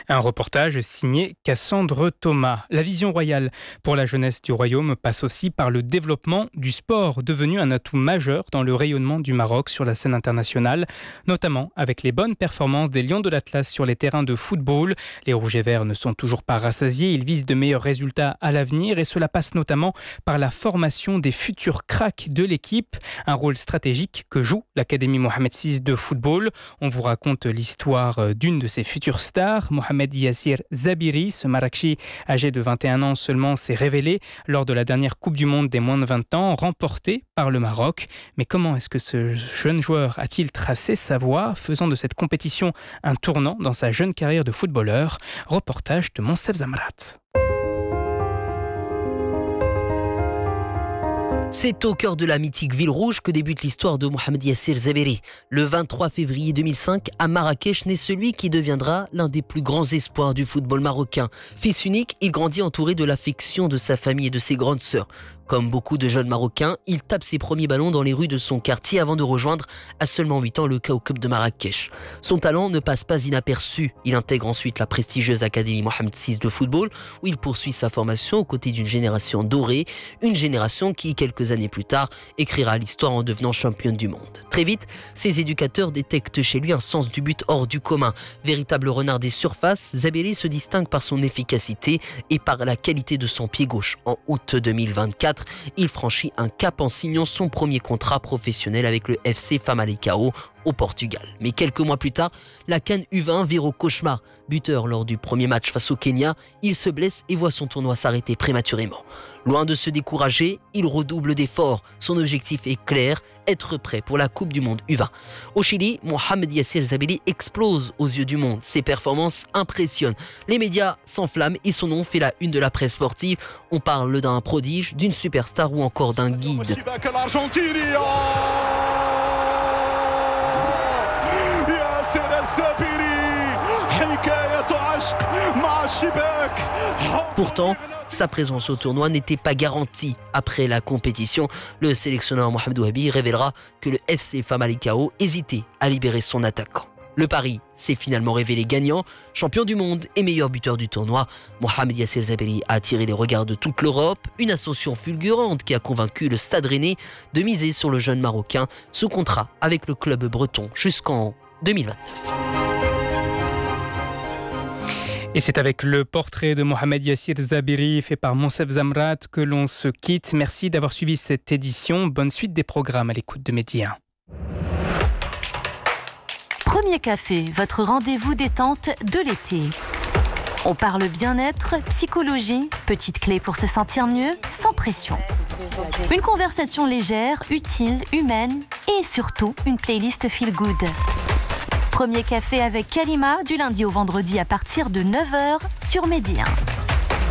Un reportage signé Cassandre Thomas. La vision royale pour la jeunesse du royaume passe aussi par le développement du sport, devenu un atout majeur dans le rayonnement du Maroc sur la scène internationale, notamment avec les bonnes performances des Lions de l'Atlas sur les terrains de football. Les Rouges et Verts ne sont toujours pas rassasiés, ils visent de meilleurs résultats à l'avenir et cela passe notamment par la formation des futurs cracks de l'équipe, un rôle stratégique que joue l'Académie Mohamed VI de football. On vous raconte l'histoire d'une de ces futures stars, Mohamed Yassir Zabiri. Ce Marrakchi, âgé de 21 ans seulement, s'est révélé lors de la dernière Coupe du Monde des moins de 20 ans, remportée par le Maroc. Mais comment est-ce que ce jeune joueur a-t-il tracé sa voie, faisant de cette compétition un tournant dans sa jeune carrière de footballeur? Reportage de Monsef Zamrat. C'est au cœur de la mythique ville rouge que débute l'histoire de Mohamed Yassir Zabiri. Le 23 février 2005, à Marrakech, naît celui qui deviendra l'un des plus grands espoirs du football marocain. Fils unique, il grandit entouré de l'affection de sa famille et de ses grandes sœurs. Comme beaucoup de jeunes Marocains, il tape ses premiers ballons dans les rues de son quartier avant de rejoindre à seulement 8 ans le Kaoukeb de Marrakech. Son talent ne passe pas inaperçu. Il intègre ensuite la prestigieuse Académie Mohamed VI de football où il poursuit sa formation aux côtés d'une génération dorée, une génération qui, quelques années plus tard, écrira l'histoire en devenant championne du monde. Très vite, ses éducateurs détectent chez lui un sens du but hors du commun. Véritable renard des surfaces, Zabiri se distingue par son efficacité et par la qualité de son pied gauche. En août 2024, il franchit un cap en signant son premier contrat professionnel avec le FC Famalicão au Portugal. Mais quelques mois plus tard, la CAN U20 vire au cauchemar. Buteur lors du premier match face au Kenya, il se blesse et voit son tournoi s'arrêter prématurément. Loin de se décourager, il redouble d'efforts. Son objectif est clair, être prêt pour la Coupe du Monde U20. Au Chili, Mohamed Yassir Zabiri explose aux yeux du monde. Ses performances impressionnent. Les médias s'enflamment et son nom fait la une de la presse sportive. On parle d'un prodige, d'une superstar ou encore d'un guide. Pourtant, sa présence au tournoi n'était pas garantie. Après la compétition, le sélectionneur Mohamed Ouabi révélera que le FC Famalicão hésitait à libérer son attaquant. Le pari s'est finalement révélé gagnant. Champion du monde et meilleur buteur du tournoi, Mohamed Yassir Zabiri a attiré les regards de toute l'Europe. Une ascension fulgurante qui a convaincu le Stade Rennais de miser sur le jeune Marocain, sous contrat avec le club breton jusqu'en 2029. Et c'est avec le portrait de Mohamed Yassir Zabiri fait par Monsef Zamrat que l'on se quitte. Merci d'avoir suivi cette édition. Bonne suite des programmes à l'écoute de Medi 1. Premier Café, votre rendez-vous détente de l'été. On parle bien-être, psychologie, petites clés pour se sentir mieux, sans pression. Une conversation légère, utile, humaine et surtout une playlist feel good. Premier Café avec Kalima du lundi au vendredi à partir de 9h sur Medi 1.